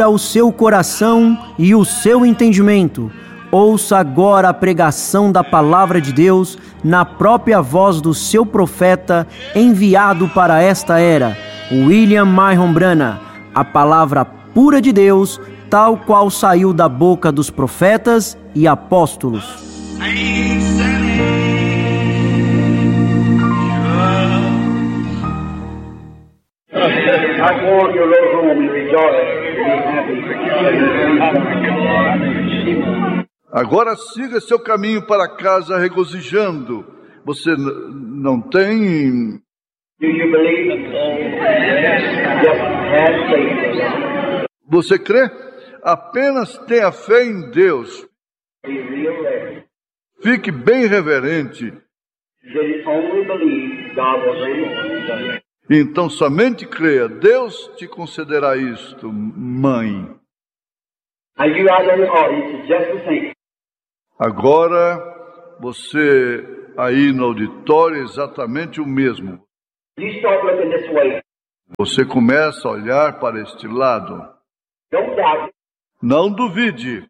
o seu coração e o seu entendimento. Ouça agora a pregação da palavra de Deus na própria voz do seu profeta enviado para esta era, William Marion Branham, a palavra pura de Deus, tal qual saiu da boca dos profetas e apóstolos. Agora siga seu caminho para casa regozijando. Você não tem... Você crê? Apenas tenha fé em Deus. Fique bem reverente. Então somente creia. Deus te concederá isto, mãe. Agora, você aí no auditório é exatamente o mesmo. Você começa a olhar para este lado. Não duvide.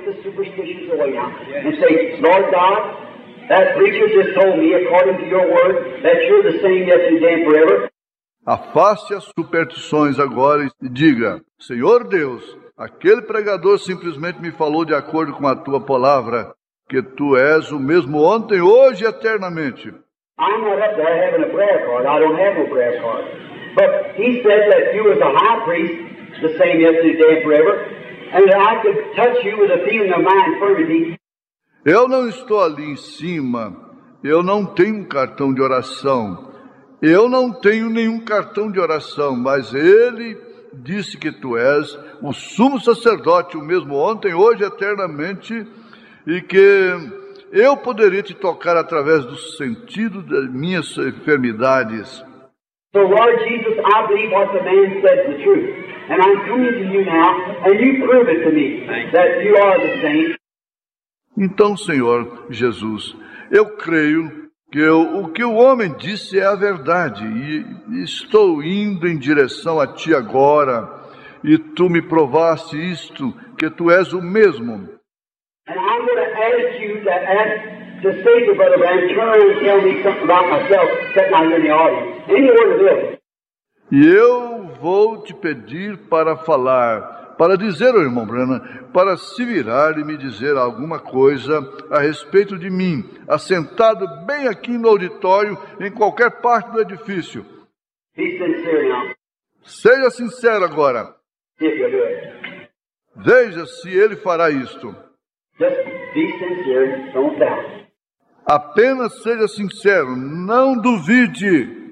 Afaste as superstições agora e diga: Senhor Deus, aquele pregador simplesmente me falou de acordo com a tua palavra, que tu és o mesmo ontem, hoje e eternamente. I'm not up there having a prayer card. I don't have no prayer card. But he said that you was a high priest, the same yesterday, today, and forever, and that I could touch you with a feeling of my infirmity. Eu não estou ali em cima. Eu não tenho um cartão de oração. Eu não tenho nenhum cartão de oração, mas ele disse que tu és o sumo sacerdote, o mesmo ontem, hoje, eternamente, e que eu poderia te tocar através do sentido das minhas enfermidades. So, Lord Jesus, I believe what the man said is the truth. And I'm coming to you now, and you prove it to me, that you are the same. Então, Senhor Jesus, eu creio que o que o homem disse é a verdade, e estou indo em direção a ti agora, e tu me provaste isto, que tu és o mesmo. And I'm going to ask you to say to Brother Branham, turn around and tell me something about myself, sitting out here in the audience. Any word of this. E eu vou te pedir para falar, para dizer ao irmão Branham, para se virar e me dizer alguma coisa a respeito de mim, assentado bem aqui no auditório, em qualquer parte do edifício. Be sincere now. Seja sincero agora. See if you'll do it. Veja se ele fará isto. Just be sincere, don't doubt. Apenas seja sincero, não duvide.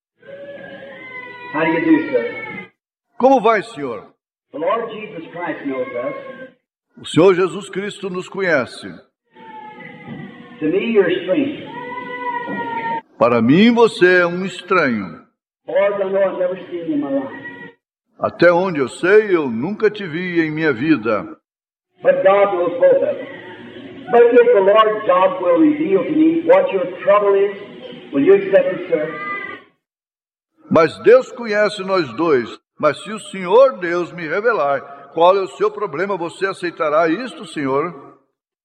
How do you do, sir? Como vai, senhor? The Lord Jesus Christ knows us. O Senhor Jesus Cristo nos conhece. To me, you're a stranger. Para mim, você é um estranho. Lord, I know I've never seen you in my life. Até onde eu sei, eu nunca te vi em minha vida. But God knows both of us. But if the Lord God will reveal to me what your trouble is, will you accept it, sir? Mas Deus conhece nós dois. Mas se o Senhor Deus me revelar qual é o seu problema, você aceitará isto, Senhor?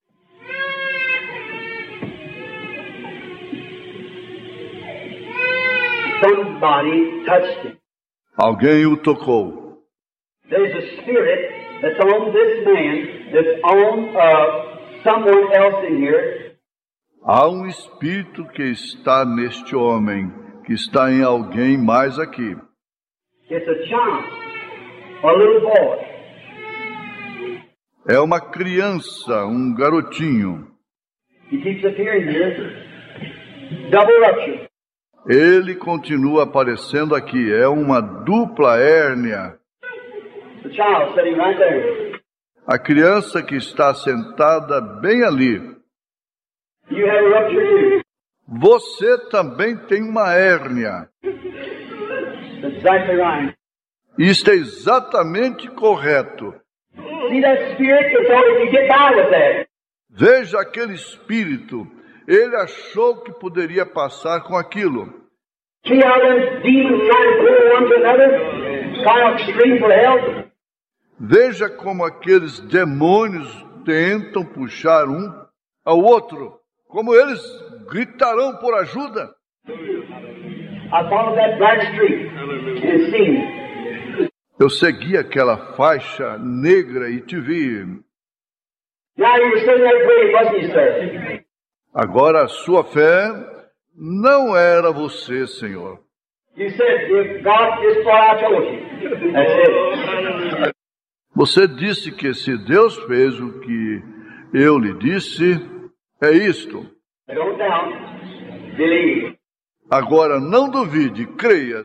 Somebody touched him. Alguém o tocou. There's a spirit that's on this man, that's on someone else in here. Há um espírito que está neste homem, que está em alguém mais aqui. It's a child, a little boy. É uma criança, um garotinho. He keeps appearing here. Double rupture. Ele continua aparecendo aqui. É uma dupla hérnia. The child sitting right there. A criança que está sentada bem ali. You have a rupture too. Você também tem uma hérnia. That's exactly right. Isto é exatamente correto. See that spirit? They thought he could get by with that. Veja aquele espírito. Ele achou que poderia passar com aquilo. See how them demons trying to pull one to another? Trying to scream for help? Veja como aqueles demônios tentam puxar um ao outro, como eles gritarão por ajuda. I followed that black street and seen. Eu segui aquela faixa negra e te vi. Now you were sitting there praying, wasn't you, sir? Agora a sua fé não era você, Senhor. You said, if God is what I told you. That's it. Você disse que se Deus fez o que eu lhe disse, é isto. Don't doubt. Believe. Agora não duvide, creia.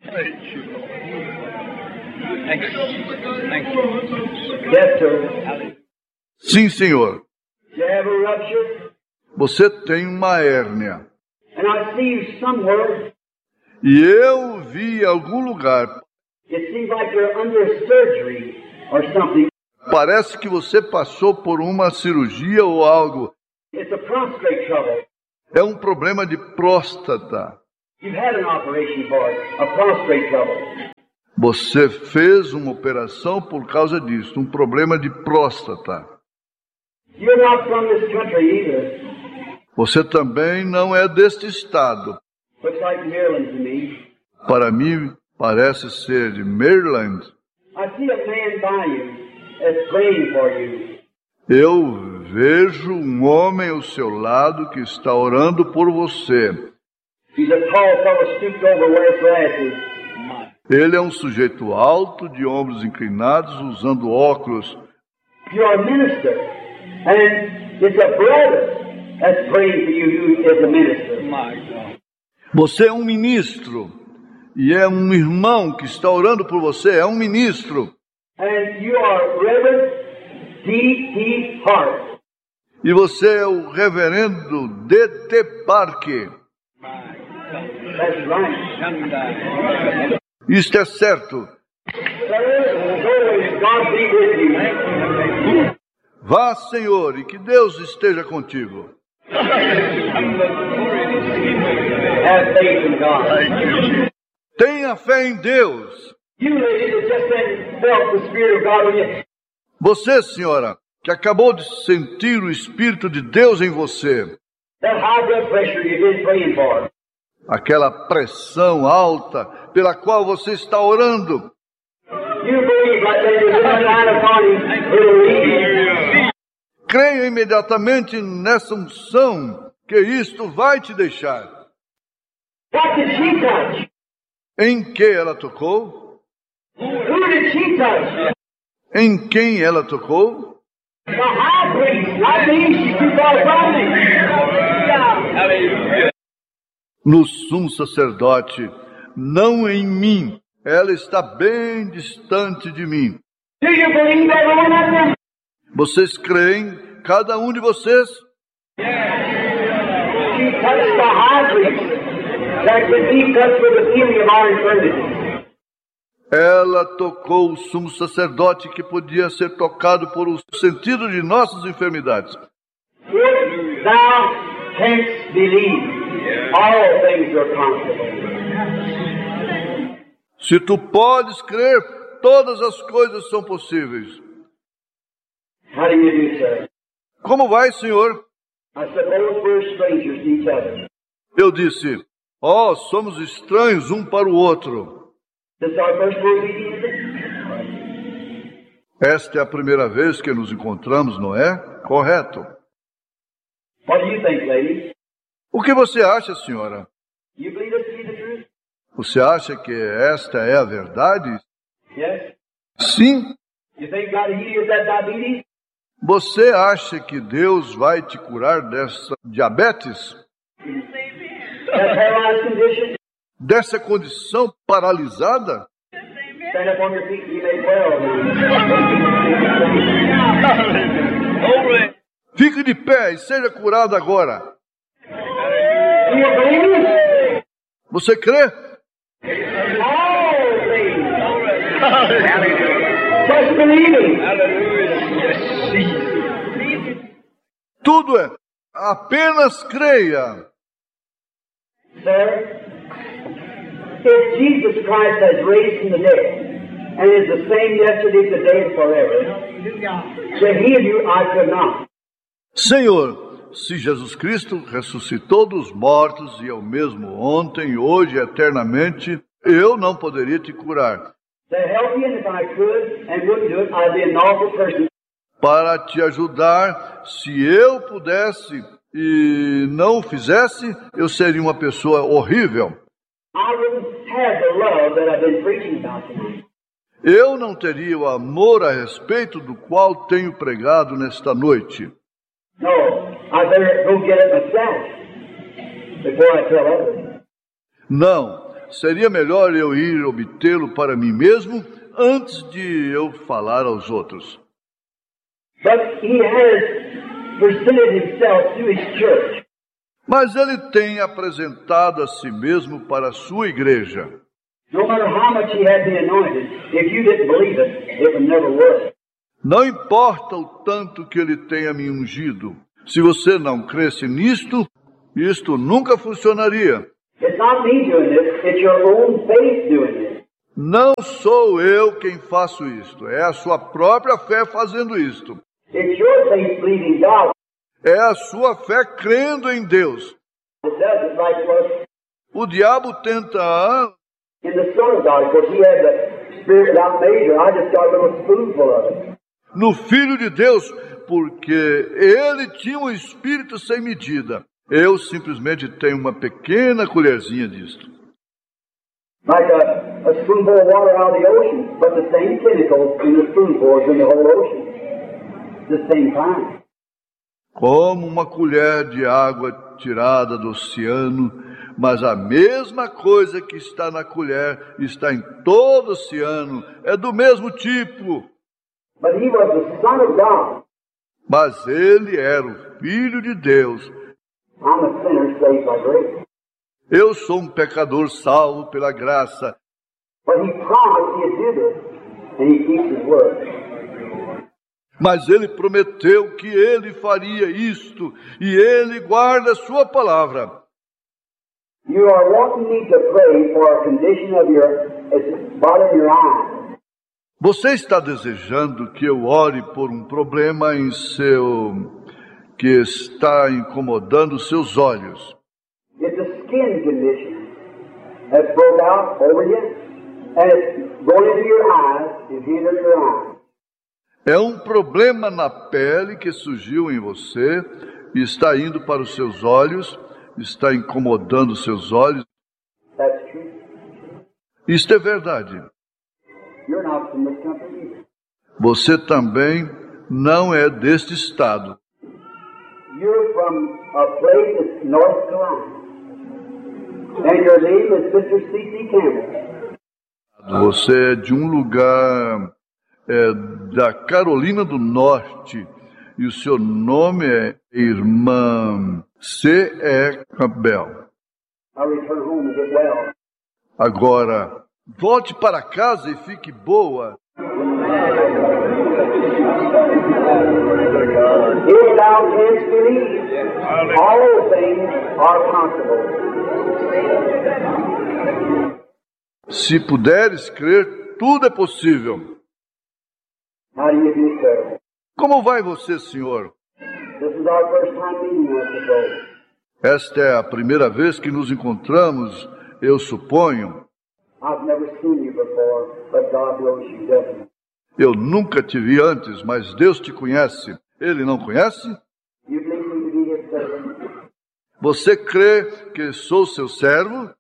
Yes, sir. Sim, Senhor. You have a rupture, Você tem uma hérnia. and I see you somewhere. E eu vi em algum lugar. It seems like you're under surgery or something. Parece que você passou por uma cirurgia ou algo. It's a prostate trouble. É um problema de próstata. You've had an operation for it, a prostate trouble. Você fez uma operação por causa disso, um problema de próstata. You're not from this country either. Você também não é deste estado. Looks like Maryland to me. Para mim, parece ser de Maryland. I see a man by you that's praying for you. Eu vejo um homem ao seu lado que está orando por você. He's a tall fellow stooped over, wears glasses. Ele é um sujeito alto, de ombros inclinados, usando óculos. You're a minister, and it's a brother that's praying for you as a minister. Você é um ministro, e é um irmão que está orando por você, é um ministro. And you are Reverend D.T. Hart. E você é o reverendo D.T. Parker. That's right. Isto é certo. Sir, go, God be with you. Vá, Senhor, e que Deus esteja contigo. Have faith in God. Tenha fé em Deus. You ladies that just then felt the Spirit of God on you. Você, senhora, que acabou de sentir o Espírito de Deus em você. That high blood pressure you've been praying for. Aquela pressão alta pela qual você está orando. You believe like that you're in line upon him, it'll lead you. Creia imediatamente nessa unção, que isto vai te deixar. What did she touch? Em que ela tocou? Who did she touch? Em quem ela tocou? The high priest, not me, she's too far from me. No sumo sacerdote, não em mim. Ela está bem distante de mim. Do you believe every one of them? Vocês creem, cada um de vocês? She touched the high priest that could be touched with the feeling of our infirmity. Ela tocou o sumo sacerdote que podia ser tocado por o sentido de nossas enfermidades. If thou canst believe, all things are possible. Se tu podes crer, todas as coisas são possíveis. How do you do, sir? Como vai, Senhor? I suppose we're strangers to each other. Eu disse, somos estranhos um para o outro. This is our first word meeting, is it? Esta é a primeira vez que nos encontramos, não é? Correto. What do you think, ladies? O que você acha, senhora? You believe this to be the truth? Você acha que esta é a verdade? Yes? Sim. You think God will heal you of that diabetes? Você acha que Deus vai te curar dessa diabetes? That paralyzed condition? Dessa condição paralisada? Stand up on your feet and be made well. Fique de pé e seja curado agora. Do you believe it? Você crê? All things. Just believing. Tudo é. Apenas creia. Sir, if Jesus Christ has raised from the dead, and is the same yesterday, today, and forever. To heal you, I could not. Senhor, se Jesus Cristo ressuscitou dos mortos e é o mesmo ontem, hoje e eternamente, eu não poderia te curar. To help you, and if I could and wouldn't do it, I'd be an awful person. Para te ajudar, se eu pudesse e não o fizesse, eu seria uma pessoa horrível. I wouldn't have the love that I've been preaching about tonight. Eu não teria o amor a respeito do qual tenho pregado nesta noite. No, I better go get it myself before I tell others. Não, seria melhor eu ir obtê-lo para mim mesmo antes de eu falar aos outros. But he has presented himself to his church. Mas ele tem apresentado a si mesmo para a sua igreja. No matter how much he had been anointed, if you didn't believe it, it would never work. Não importa o tanto que ele tenha me ungido. Se você não cresce nisto, isto nunca funcionaria. It's not me doing this, it's your own faith doing this. Não sou eu quem faço isto, é a sua própria fé fazendo isto. It's your faith believing God É a sua fé crendo em Deus. that does it, like it was O diabo tenta in the Son of God, because he had the Spirit without measure. I just got a little spoonful of it. no Filho de Deus, porque ele tinha um espírito sem medida. Eu simplesmente tenho uma pequena colherzinha disto. Like a spoonful of water out of the ocean, but the same chemicals in the spoonful as in the whole ocean. The same kind. Como uma colher de água tirada do oceano, mas a mesma coisa que está na colher está em todo o oceano, é do mesmo tipo. But he was the Son of God. Mas ele era o Filho de Deus. I'm a sinner saved by grace. Eu sou um pecador salvo pela graça. But he promised he'd do this, and he keeps his word. Mas ele prometeu que ele faria isto, e ele guarda a sua palavra. You are wanting me to pray for a condition of it's bothering your eyes. Você está desejando que eu ore por um problema que está incomodando seus olhos. It's a skin condition that's broke out over you, and it's going into your eyes, it's hindering your eyes. É um problema na pele que surgiu em você e está indo para os seus olhos, está incomodando os seus olhos. That's true. Isto é verdade. You're not from this country either. Você também não é deste estado. You're from a place that's North Carolina, and your name is Sister C.C. Campbell. Você é de um lugar da Carolina do Norte e o seu nome é Irmã C.E. Campbell. I return home and get well. Agora, volte para casa e fique boa. If thou canst believe, all things are possible. Se puderes crer, tudo é possível. How do you do, sir? Como vai você, senhor? This is our first time meeting, I suppose. Esta é a primeira vez que nos encontramos, eu suponho. I've never seen you before, but God knows you, doesn't he? Eu nunca te vi antes, mas Deus te conhece. Ele não conhece? You believe me to be his servant? Você crê que sou seu servo?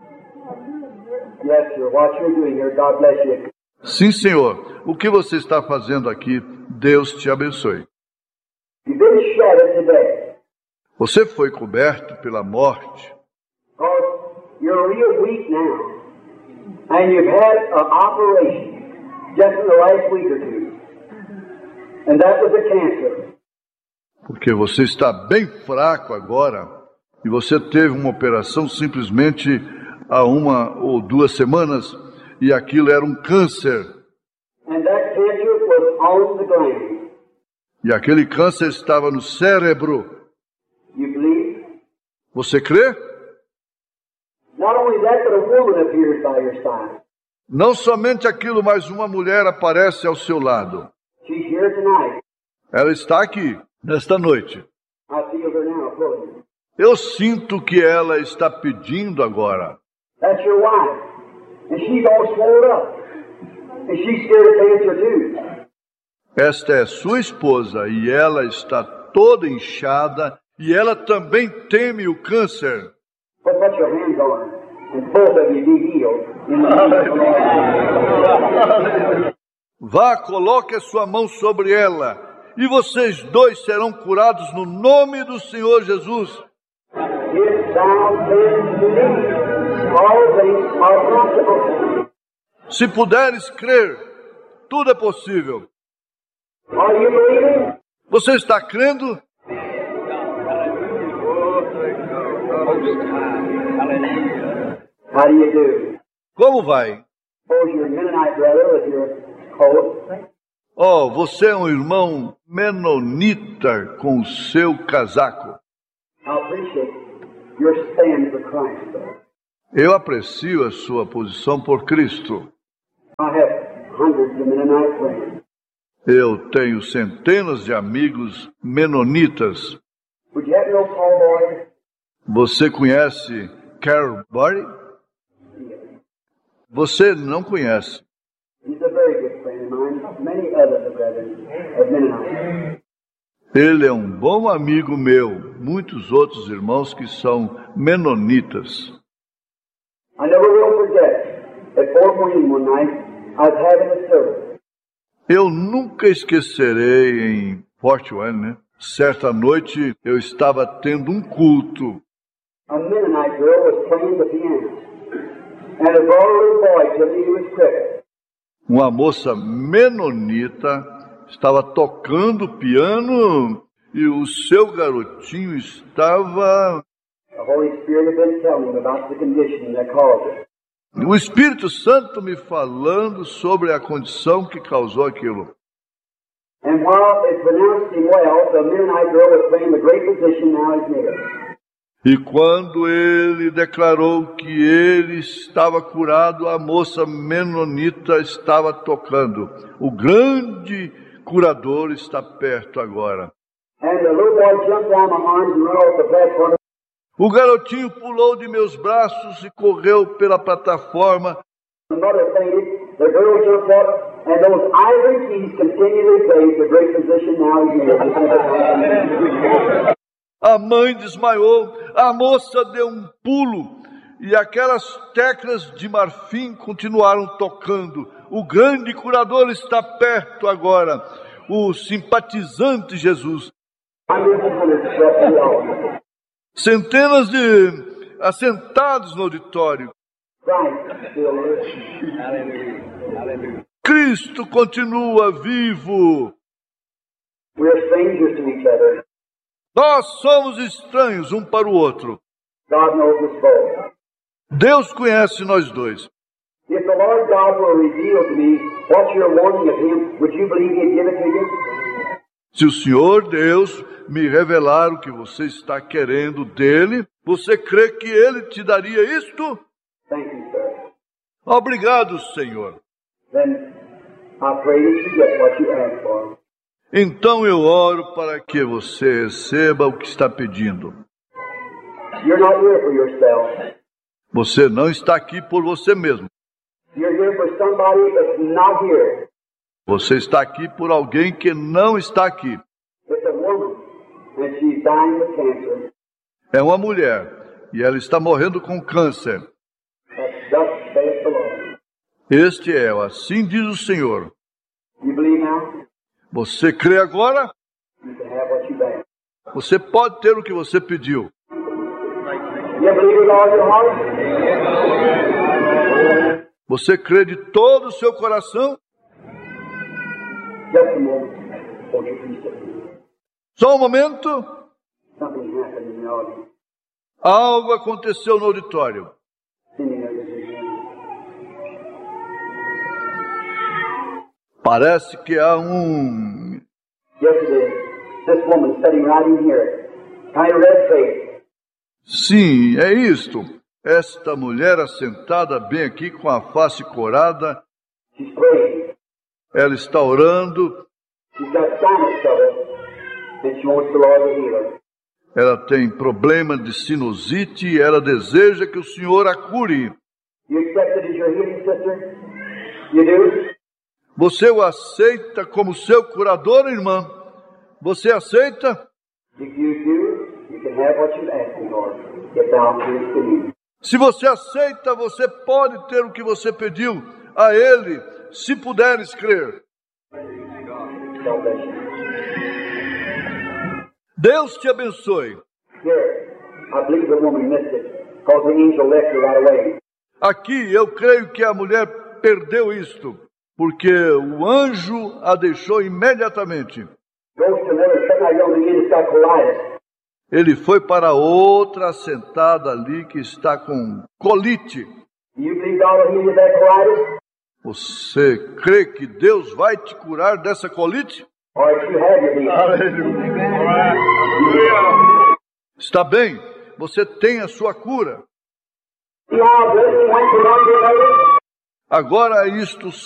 Yes, sir. What you're doing here, God bless you. Sim, senhor. O que você está fazendo aqui? Deus te abençoe. You've been shattered today. Você foi coberto pela morte. Because you're real weak now. And you've had an operation just in the last week or two. And that was a cancer. Porque você está bem fraco agora. E você teve uma operação simplesmente há 1 ou 2 semanas. E aquilo era um câncer. And that cancer was on the gland. E aquele câncer estava no cérebro. You believe? Você crê? Not only that, but a woman appears by your side. Não somente aquilo, mas uma mulher aparece ao seu lado. She's here tonight. Ela está aqui, nesta noite. I feel her now, pulling. Eu sinto que ela está pedindo agora. That's your wife. And she's all swelled up. And she's scared of cancer too. Esta é sua esposa e ela está toda inchada e ela também teme o câncer. But put your hands on her. And both of you be healed. In the name of the Lord. Vá, coloque a sua mão sobre ela e vocês dois serão curados no nome do Senhor Jesus. If thou canst believe, all things are possible. Se puderes crer, tudo é possível. Are you believing? Você está crendo? How do you do? Como vai? Suppose your Mennonite brother with your coat. Oh, você é um irmão menonita com o seu casaco. I appreciate your stand for Christ, though. Eu aprecio a sua posição por Cristo. I have hundreds of Mennonite friends. Eu tenho centenas de amigos menonitas. Would you happen to know Paul Boyd? Você conhece Carol Barry? Você não conhece. He's a very good friend of mine. Many others brethren of Mennonite. Ele é um bom amigo meu. Muitos outros irmãos que são menonitas. I never will forget. At Fort Wayne one night, I was having a service. Eu nunca esquecerei em Fort Wayne, né? Certa noite eu estava tendo um culto. A Mennonite girl was playing the piano. And a little boy told me he was crippled. Uma moça menonita estava tocando piano e o seu garotinho estava... The Holy Spirit had been telling him about the condition that caused it. O Espírito Santo me falando sobre a condição que causou aquilo. And while it pronounced him well, the Mennonite girl was playing the great position now he's made. E quando ele declarou que ele estava curado, a moça menonita estava tocando. O grande curador está perto agora. And the little boy jumped down my arms and ran off the platform. O garotinho pulou de meus braços e correu pela plataforma. The mother fainted, the girl jumped up, and those ivory keys continually played the great position now he's made. A mãe desmaiou, a moça deu um pulo e aquelas teclas de marfim continuaram tocando. O grande curador está perto agora, o simpatizante Jesus. Centenas de assentados no auditório. Cristo continua vivo. We're strangers to each other. Nós somos estranhos um para o outro. God knows us both. Deus conhece nós dois. If the Lord God will reveal to me what you're wanting of Him, would you believe He'd give it to you? Se o Senhor Deus me revelar o que você está querendo dele, você crê que ele te daria isto? Thank you, sir. Obrigado, Senhor. Then I pray that you get what you ask for. Então eu oro para que você receba o que está pedindo. You're not here for yourself. Você não está aqui por você mesmo. You're here for somebody that's not here. Você está aqui por alguém que não está aqui. It's a woman, and she's dying with cancer. É uma mulher e ela está morrendo com câncer. That's thus saith the Lord. Este é o assim diz o Senhor. You believe now? Você crê agora? You can have what you asked. Você pode ter o que você pediu. You believe with all your heart? Você crê de todo o seu coração? Just a moment. Won't you please sit down? Só um momento. Something happened in the audience. Algo aconteceu no auditório. Sending her this again. Parece que há Yesterday, this woman sitting right in here, kind of red-faced. Sim, é isto. Esta mulher assentada bem aqui com a face corada, She's praying. ela está orando, She's got sinus trouble, and she wants the Lord to heal her. ela tem problema de sinusite e ela deseja que o Senhor a cure. You accept it as your healing, sister? You do? Você o aceita como seu curador, irmã? Você aceita? If you do, you can have what you're asking for. Get down to his knees. Se você aceita, você pode ter o que você pediu a Ele, se puderes crer. God bless you. Deus te abençoe. Here, I believe the woman missed it, because the angel left her right away. Aqui eu creio que a mulher perdeu isto, porque o anjo a deixou imediatamente. Goes to another son I know again that's got colitis. Ele foi para outra sentada ali que está com colite. Do you believe God will heal you of that colitis? Você crê que Deus vai te curar dessa colite? Or if you have your healing? Está bem, você tem a sua cura. See how this went from one to another? Agora isto